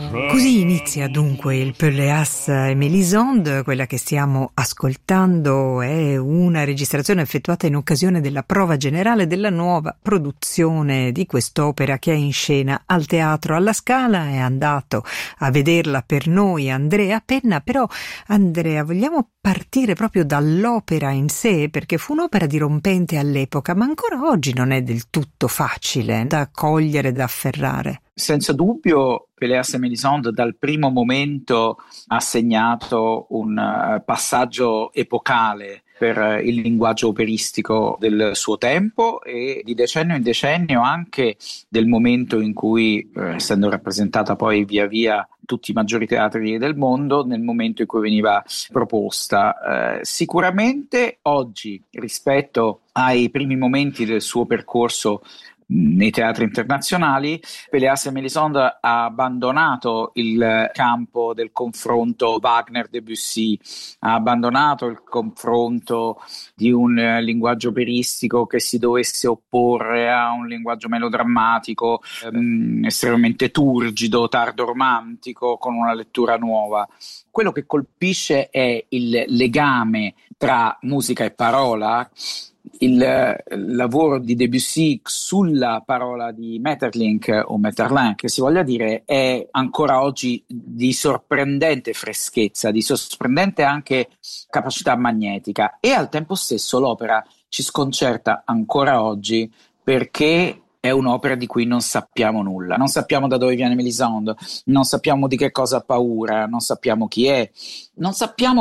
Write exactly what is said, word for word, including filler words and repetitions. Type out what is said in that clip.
Così inizia dunque il Pelléas et Mélisande. Quella che stiamo ascoltando è una registrazione effettuata in occasione della prova generale della nuova produzione di quest'opera che è in scena al Teatro alla Scala. È andato a vederla per noi Andrea Penna. Però Andrea, vogliamo partire proprio dall'opera in sé, perché fu un'opera dirompente all'epoca, ma ancora oggi non è del tutto facile da cogliere, da afferrare. Senza dubbio, Pelléas et Mélisande dal primo momento ha segnato un uh, passaggio epocale per uh, il linguaggio operistico del suo tempo e di decennio in decennio anche del momento in cui, uh, essendo rappresentata poi via via tutti i maggiori teatri del mondo, nel momento in cui veniva proposta. Uh, sicuramente oggi, rispetto ai primi momenti del suo percorso nei teatri internazionali, Pelléas et Mélisande ha abbandonato il campo del confronto Wagner-Debussy, ha abbandonato il confronto di un linguaggio operistico che si dovesse opporre a un linguaggio melodrammatico ehm, estremamente turgido, tardo romantico, con una lettura nuova. Quello che colpisce è il legame tra musica e parola. Il lavoro di Debussy sulla parola di Maeterlinck o Maeterlinck, che si voglia dire, è ancora oggi di sorprendente freschezza, di sorprendente anche capacità magnetica, e al tempo stesso l'opera ci sconcerta ancora oggi perché è un'opera di cui non sappiamo nulla, non sappiamo da dove viene Mélisande, non sappiamo di che cosa ha paura, non sappiamo chi è, non sappiamo